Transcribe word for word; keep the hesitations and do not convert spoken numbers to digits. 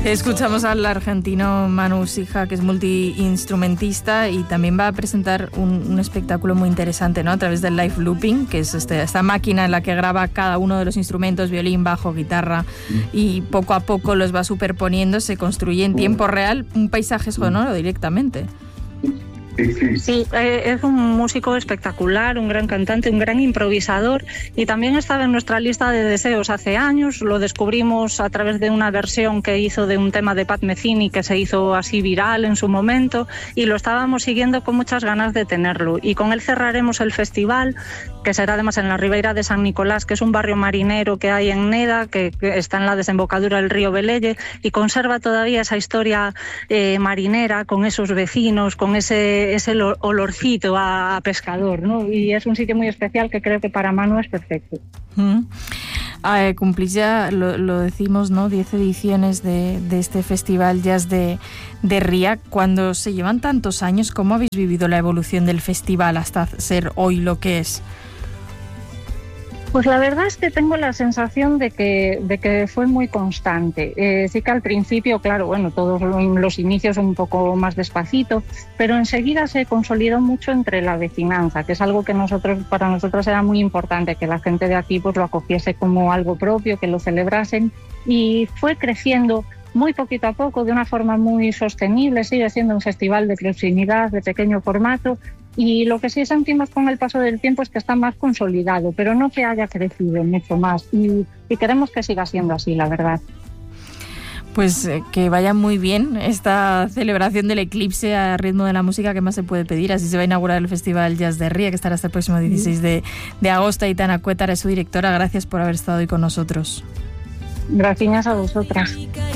Escuchamos al argentino Manu Sija, que es multiinstrumentista y también va a presentar un, un espectáculo muy interesante, ¿no? A través del live looping, que es este, esta máquina en la que graba cada uno de los instrumentos, violín, bajo, guitarra, y poco a poco los va superponiendo, se construye en tiempo real un paisaje sonoro directamente. Sí, eh, es un músico espectacular, un gran cantante, un gran improvisador, y también estaba en nuestra lista de deseos hace años. Lo descubrimos a través de una versión que hizo de un tema de Pat Metheny que se hizo así viral en su momento, y lo estábamos siguiendo con muchas ganas de tenerlo. Y con él cerraremos el festival, que será además en la Ribeira de San Nicolás, que es un barrio marinero que hay en Neda, que, que está en la desembocadura del río Velelle y conserva todavía esa historia eh, marinera, con esos vecinos, con ese ese olorcito a, a pescador, ¿no? Y es un sitio muy especial que creo que para Manu es perfecto. Mm. Eh, cumplís ya, lo, lo decimos, ¿no? diez ediciones de, de este festival Jazz de, de Ría. Cuando se llevan tantos años, ¿cómo habéis vivido la evolución del festival hasta ser hoy lo que es? Pues la verdad es que tengo la sensación de que, de que fue muy constante. Eh, sí que al principio, claro, bueno, todos los inicios un poco más despacito, pero enseguida se consolidó mucho entre la vecinanza, que es algo que nosotros, para nosotros era muy importante, que la gente de aquí pues lo acogiese como algo propio, que lo celebrasen, y fue creciendo muy poquito a poco, de una forma muy sostenible. Sigue siendo un festival de proximidad, de pequeño formato, y lo que sí sentimos con el paso del tiempo es que está más consolidado, pero no que haya crecido mucho más, y, y queremos que siga siendo así, la verdad. Pues eh, que vaya muy bien esta celebración del eclipse a ritmo de la música, que más se puede pedir. Así se va a inaugurar el Festival Jazz de Ría, que estará hasta el próximo dieciséis de, de agosto. Aitana Cuétara es su directora. Gracias por haber estado hoy con nosotros. Gracias a vosotras.